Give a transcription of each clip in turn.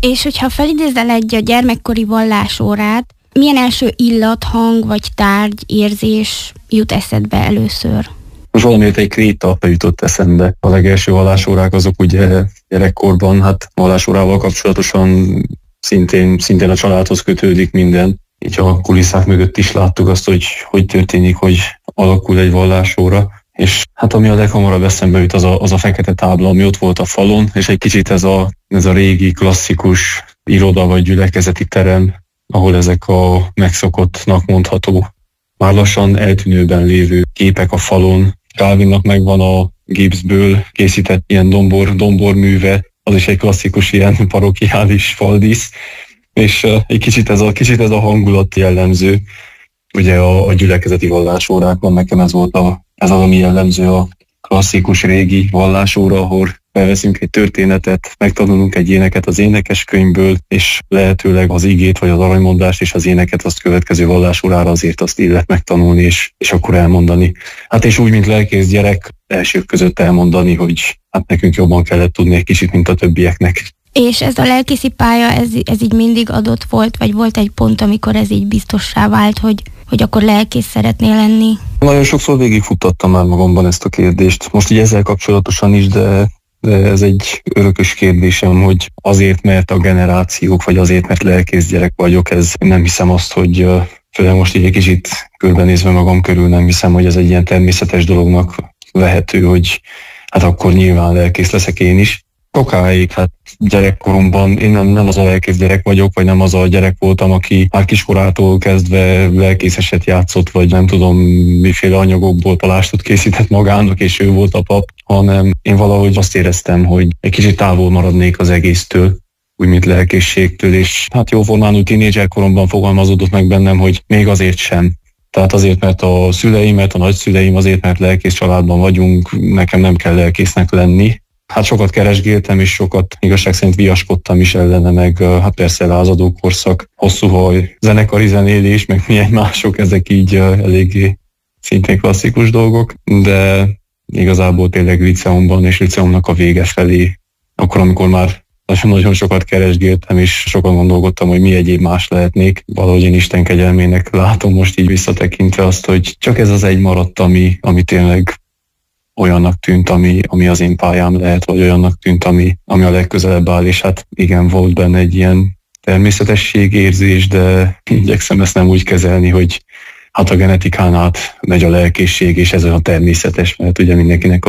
És hogyha felidézel egy a gyermekkori vallásórát, milyen első illat, hang vagy tárgy, érzés jut eszedbe először? Most valamiért egy kréta jutott eszembe. A legelső vallásórák azok ugye gyerekkorban, hát vallásórával kapcsolatosan szintén a családhoz kötődik minden. Így a kulisszák mögött is láttuk azt, hogy történik, hogy alakul egy vallásóra. És hát ami a leghamarabb eszembe jut, az a fekete tábla, ami ott volt a falon, és egy kicsit ez a régi klasszikus iroda vagy gyülekezeti terem, ahol ezek a megszokottnak mondható, már lassan eltűnőben lévő képek a falon. Calvinnak megvan a gipszből készített ilyen domborműve, az is egy klasszikus ilyen parokiális faldísz, és egy kicsit ez a hangulat jellemző. Ugye a gyülekezeti vallásórákban nekem ez az, ami jellemző a klasszikus régi vallásóra, ahol felveszünk egy történetet, megtanulunk egy éneket az énekeskönyvből, és lehetőleg az igét vagy az aranymondást és az éneket azt következő vallásórára azért azt illet megtanulni, és akkor elmondani. Hát és úgy, mint lelkész gyerek, elsők között elmondani, hogy hát nekünk jobban kellett tudni egy kicsit, mint a többieknek. És ez a lelkészi pálya, ez így mindig adott volt, vagy volt egy pont, amikor ez így biztossá vált, hogy akkor lelkész szeretnél lenni? Nagyon sokszor végigfuttattam már magamban ezt a kérdést. Most ugye ezzel kapcsolatosan is, de ez egy örökös kérdésem, hogy azért, mert a generációk, vagy azért, mert lelkész gyerek vagyok, ez nem hiszem azt, hogy főleg most így egy kicsit körbenézve magam körül, nem hiszem, hogy ez egy ilyen természetes dolognak vehető, hogy hát akkor nyilván lelkész leszek én is. Sokáig, hát gyerekkoromban én nem az a lelkész gyerek vagyok, vagy nem az a gyerek voltam, aki már kiskorától kezdve lelkészeset játszott, vagy nem tudom miféle anyagokból palástot készített magának, és ő volt a pap, hanem én valahogy azt éreztem, hogy egy kicsit távol maradnék az egésztől, úgy mint lelkészségtől, és hát jóformán tínédzserkoromban fogalmazódott meg bennem, hogy még azért sem. Tehát azért, mert a szüleim, mert a nagyszüleim, azért, mert lelkész családban vagyunk, nekem nem kell lelkésznek lenni. Hát sokat keresgéltem, és sokat igazság szerint viaskodtam is ellene, meg hát persze lázadó korszak, hosszú haj, zenekari zenélés, meg milyen mások, ezek így eléggé szintén klasszikus dolgok, de igazából tényleg liceumban és liceumnak a vége felé, akkor, amikor már nagyon sokat keresgéltem, és sokan gondolkodtam, hogy mi egyéb más lehetnék. Valahogy én Isten kegyelmének látom most így visszatekintve azt, hogy csak ez az egy maradt, ami tényleg olyannak tűnt, ami az én pályám lehet, vagy olyannak tűnt, ami a legközelebb áll, és hát igen, volt benne egy ilyen természetességérzés, de igyekszem ezt nem úgy kezelni, hogy hát a genetikán át megy a lelkészség, és ez a természetes, mert ugye mindenkinek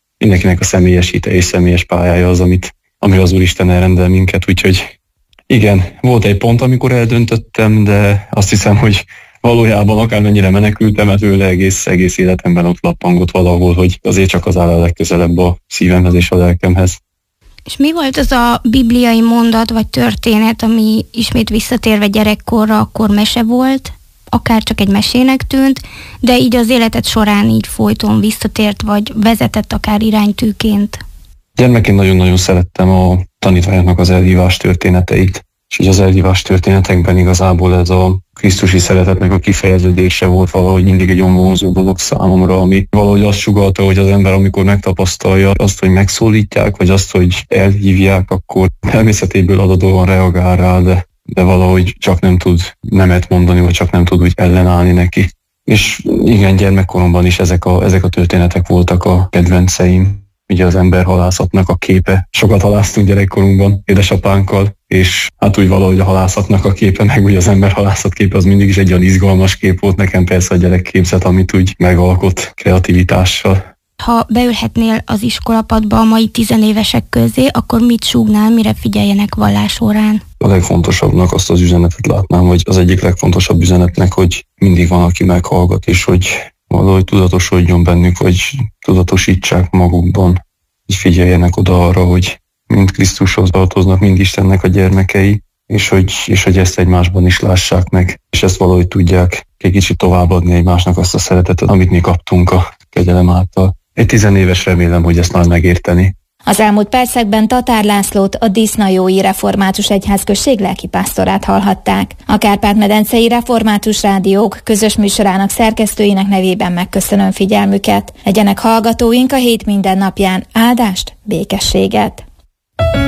a személyes hite és személyes pályája az, ami az Úristen elrendel minket, úgyhogy igen, volt egy pont, amikor eldöntöttem, de azt hiszem, hogy valójában akármennyire menekültem tőle, egész életemben ott lappangott valahol, hogy azért csak az áll a legközelebb a szívemhez és a lelkemhez. És mi volt az a bibliai mondat vagy történet, ami ismét visszatérve gyerekkorra, akkor mese volt, akár csak egy mesének tűnt, de így az életed során így folyton visszatért, vagy vezetett akár iránytűként? Gyermekként nagyon-nagyon szerettem a tanítványoknak az elhívás történeteit, és így az elhívás történetekben igazából ez a krisztusi szeretetnek a kifejeződése volt valahogy mindig egy vonzó dolog számomra, ami valahogy azt sugallta, hogy az ember, amikor megtapasztalja azt, hogy megszólítják, vagy azt, hogy elhívják, akkor természetéből adódóan reagál rá, de valahogy csak nem tud nemet mondani, vagy csak nem tud úgy ellenállni neki. És igen, gyermekkoromban is ezek a történetek voltak a kedvenceim. Ugye az emberhalászatnak a képe. Sokat halásztunk gyerekkorunkban édesapánkkal, és hát úgy valahogy a halászatnak a képe, meg ugye az emberhalászat képe az mindig is egy olyan izgalmas kép volt nekem, persze a gyerekképzet, amit úgy megalkot kreativitással. Ha beülhetnél az iskolapadba a mai tizenévesek közé, akkor mit súgnál, mire figyeljenek vallásórán? A legfontosabbnak azt az üzenetet látnám, hogy az egyik legfontosabb üzenetnek, hogy mindig van, aki meghallgat, és hogy valahogy tudatosodjon bennük, vagy tudatosítsák magukban, hogy figyeljenek oda arra, hogy mind Krisztushoz tartoznak, mind Istennek a gyermekei, és hogy ezt egymásban is lássák meg, és ezt valahogy tudják egy kicsit továbbadni egymásnak azt a szeretetet, amit mi kaptunk a kegyelem által. Egy 10 éves remélem, hogy ezt már megérteni. Az elmúlt percekben Tatár Lászlót, a Disznajói Református Egyházközség lelkipásztorát hallhatták. A Kárpát-medencei Református Rádiók közös műsorának szerkesztőinek nevében megköszönöm figyelmüket. Legyenek hallgatóink a hét minden napján áldást, békességet!